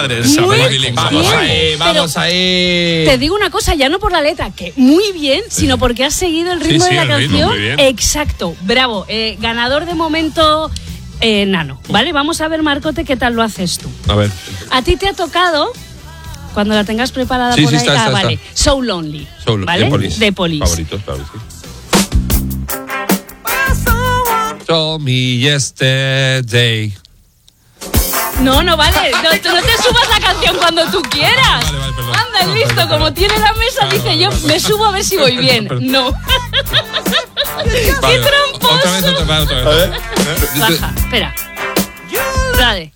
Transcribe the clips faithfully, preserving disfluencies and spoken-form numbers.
padres. Muy Vamos bien, ahí, vamos pero ahí. Te digo una cosa, ya no por la letra, que muy bien, sí. sino porque has seguido el ritmo Sí, sí, de la el ritmo, canción. muy bien. Exacto, bravo. Eh, ganador de momento, eh, Nano. ¿Vale? Vamos a ver, Marcote, qué tal lo haces tú. A ver. A ti te ha tocado, cuando la tengas preparada Sí, por sí, ahí, está, ah, está, vale. está. So Lonely. So Lonely, ¿Vale? de Police. De Police. Favoritos, claro que sí. Told me yesterday. No, no vale. No, tú no te subas la canción cuando tú quieras. Vale, vale, perdón. Anda, No, listo, perdón, como perdón. tiene la mesa, Vale, dice vale, yo, perdón. me subo a ver si voy bien. Perdón. No. ¡Qué Vale, tramposo! Otra vez, otra vez, otra vez. Baja, espera. Dale.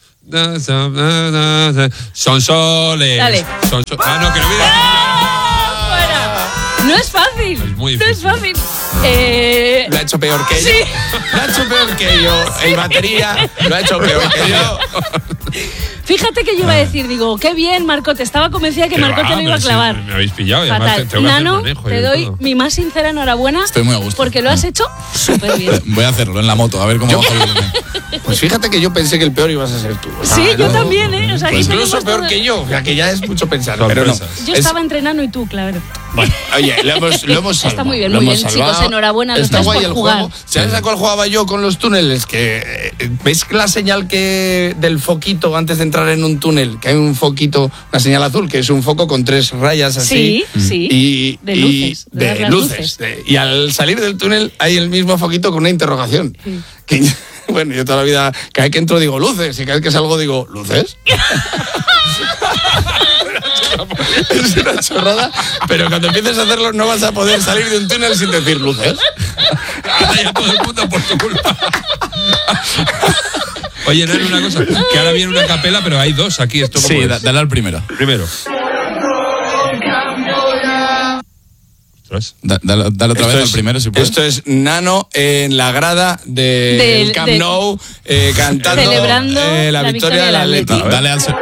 Son soles. Dale. Son so- ah, no, que no olvides. ¡Ah! Fuera. No es fácil. Es muy No es difícil. fácil. Eh, Lo ha hecho peor que Sí. yo. Lo ha hecho peor que yo. El batería lo ha hecho peor que yo. Fíjate que yo iba a decir, digo, qué bien, Marcote. Estaba convencida que Que Marcote va, lo iba a pero sí, clavar. me habéis pillado y además Fatal. tengo que hacer Nano, manejo y te de doy todo. mi más sincera enhorabuena. Estoy muy a gusto. Porque lo has hecho súper bien. Voy a hacerlo en la moto, a ver cómo va a salir. Pues fíjate que yo pensé que el peor ibas a ser tú. Sí, yo también, ¿eh? O sea, aquí Pues incluso tenemos peor todo- que yo. O sea, que ya es mucho pensar. Pero no. Sorpresas. Yo Es- estaba entre Nano y tú, claro. Bueno, oye, lo hemos, lo hemos salvado. Está muy bien, lo muy hemos bien, salvado. chicos, enhorabuena, los Está tres guay por el jugar. juego. ¿Sabes a cuál jugaba yo con los túneles? Que eh, ¿ves la señal que del foquito antes de entrar en un túnel? Que hay un foquito, una señal azul, que es un foco con tres rayas así. Sí, sí. Y, De y- luces, de de dar las luces. luces. de- y al salir del túnel hay el mismo foquito con una interrogación. Sí. Que, bueno, yo toda la vida, cada vez que entro digo luces, y cada vez que salgo digo luces. Es una chorrada, pero cuando empieces a hacerlo no vas a poder salir de un túnel sin decir luces. Ahora ya todo el mundo por tu culpa. Oye, Nano, una cosa, que ahora viene una capela, pero hay dos aquí. ¿Esto cómo Sí, es? da- dale al primero. Primero. Ostras. Da- dale, dale otra Esto vez es- al primero, si puedes. Esto es Nano en la grada del Del- Camp de- Nou eh, cantando Celebrando eh, la, la victoria victoria del del Atleti. Atleti. Dale al se-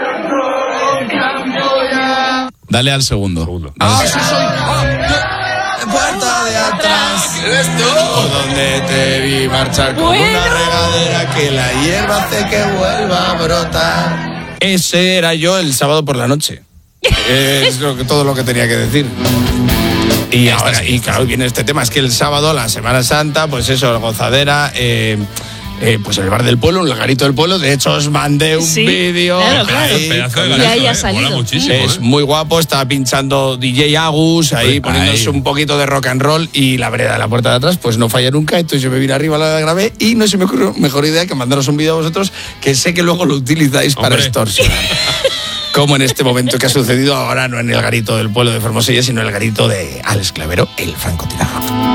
Dale al segundo. Segundo. Dale al Ah, se- sí soy. Ah, de puerta de atrás. ¿Eres tú? Donde te vi marchar con Bueno. una regadera que la hierba hace que vuelva a brotar. Ese era yo el sábado por la noche. Es lo que, todo lo que tenía que decir. Y ahora, y claro, viene este tema, es que el sábado, la Semana Santa, pues eso, la gozadera, eh, eh, pues el bar del pueblo, el garito del pueblo. De hecho, os mandé un Sí, vídeo. claro, claro. ahí, Pedazo de Y garazo, ahí ha eh, salido. mola muchísimo. es eh. muy guapo, está pinchando D J Agus, ahí Ahí. poniéndose un poquito de rock and roll, y la vereda de la puerta de atrás pues no falla nunca. Entonces yo me vine arriba, la grabé y no se me ocurrió mejor idea que mandaros un vídeo a vosotros, que sé que luego lo utilizáis para Hombre. extorsionar. Como en este momento que ha sucedido ahora, no en el garito del pueblo de Formosillas, sino en el garito de Alex Clavero, el francotirador.